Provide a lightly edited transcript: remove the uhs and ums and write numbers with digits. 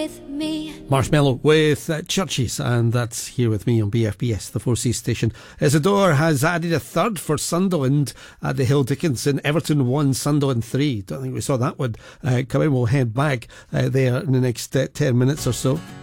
with me. Marshmallow with Churches, and that's Here With Me on BFBS, the 4C station. Isidore has added a third for Sunderland at the Hill Dickinson. Everton 1, Sunderland 3. Don't think we saw that one come in. We'll head back there in the next 10 minutes or so.